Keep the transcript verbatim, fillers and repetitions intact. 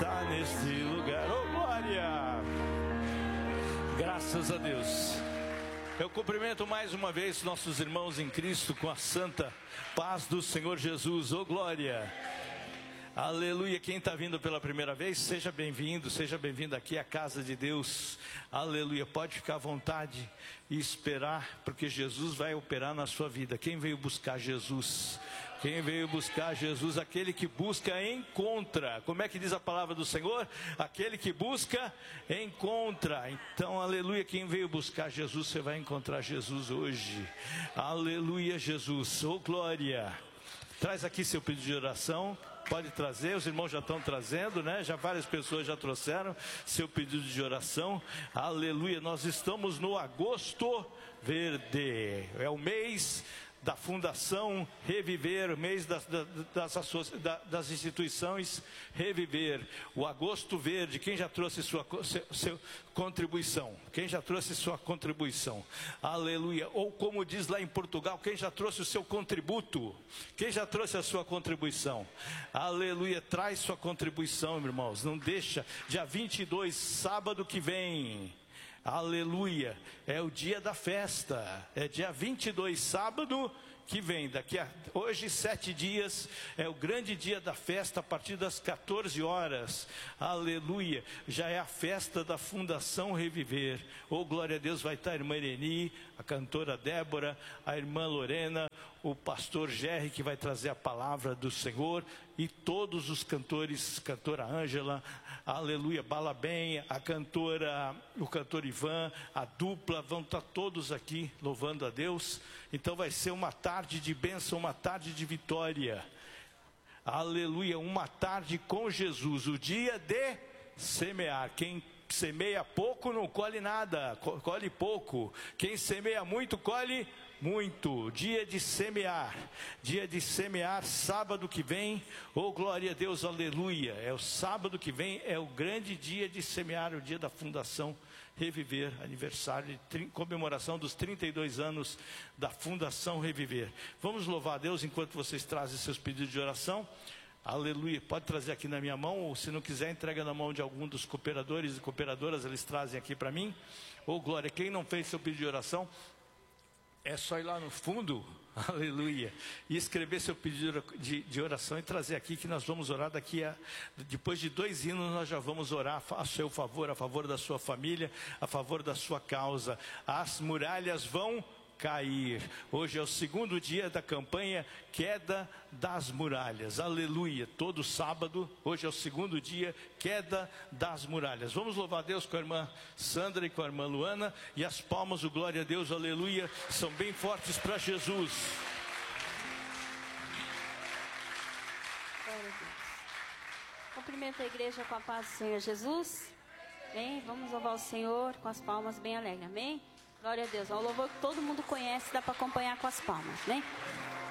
está neste lugar. Oh, glória! Graças a Deus. Eu cumprimento mais uma vez nossos irmãos em Cristo com a santa paz do Senhor Jesus. Oh, glória! Aleluia. Quem está vindo pela primeira vez, seja bem-vindo, seja bem-vindo aqui à casa de Deus. Aleluia. Pode ficar à vontade e esperar, porque Jesus vai operar na sua vida. Quem veio buscar Jesus? Quem veio buscar Jesus? Aquele que busca, encontra. Como é que diz a palavra do Senhor? Aquele que busca, encontra. Então, aleluia. Quem veio buscar Jesus, você vai encontrar Jesus hoje. Aleluia, Jesus. Oh, glória. Traz aqui seu pedido de oração. Pode trazer, os irmãos já estão trazendo, né? Já várias pessoas já trouxeram seu pedido de oração. Aleluia. Nós estamos no agosto verde. É o mês da Fundação Reviver, mês das, das, das instituições Reviver, o agosto verde. Quem já trouxe sua, seu, seu contribuição? Quem já trouxe sua contribuição? Aleluia. Ou como diz lá em Portugal, quem já trouxe o seu contributo? Quem já trouxe a sua contribuição? Aleluia. Traz sua contribuição, irmãos. Não deixa. Dia vinte e dois, sábado que vem. Aleluia, é o dia da festa, é dia vinte e dois, sábado que vem, daqui a hoje sete dias, é o grande dia da festa a partir das quatorze horas, aleluia, já é a festa da Fundação Reviver. Oh, glória a Deus, vai estar a irmã Ireni, a cantora Débora, a irmã Lorena, o pastor Jerry, que vai trazer a palavra do Senhor, e todos os cantores, cantora Ângela, aleluia, Bala Bem, a cantora, o cantor Ivan, a dupla, vão estar todos aqui louvando a Deus. Então vai ser uma tarde de bênção, uma tarde de vitória, aleluia, uma tarde com Jesus, o dia de semear. Quem semeia pouco não colhe nada, colhe pouco. Quem semeia muito, colhe muito. Dia de semear, dia de semear, sábado que vem. Oh, glória a Deus, aleluia. É o sábado que vem, é o grande dia de semear, o dia da Fundação Reviver, aniversário, de comemoração dos trinta e dois anos da Fundação Reviver. Vamos louvar a Deus enquanto vocês trazem seus pedidos de oração. Aleluia, pode trazer aqui na minha mão, ou se não quiser, entrega na mão de algum dos cooperadores e cooperadoras, eles trazem aqui para mim. Oh, glória, quem não fez seu pedido de oração, é só ir lá no fundo, aleluia, e escrever seu pedido de, de oração e trazer aqui, que nós vamos orar daqui a, depois de dois hinos, nós já vamos orar a seu favor, a favor da sua família, a favor da sua causa. As muralhas vão cair. Hoje é o segundo dia da campanha Queda das Muralhas, aleluia. Todo sábado, hoje é o segundo dia, Queda das Muralhas. Vamos louvar a Deus com a irmã Sandra e com a irmã Luana, e as palmas, o glória a Deus, aleluia, são bem fortes para Jesus. Glória a Deus. Cumprimento a igreja com a paz do Senhor Jesus. Bem, vamos louvar o Senhor com as palmas bem alegres, amém? Glória a Deus, é um louvor que todo mundo conhece, dá para acompanhar com as palmas, né?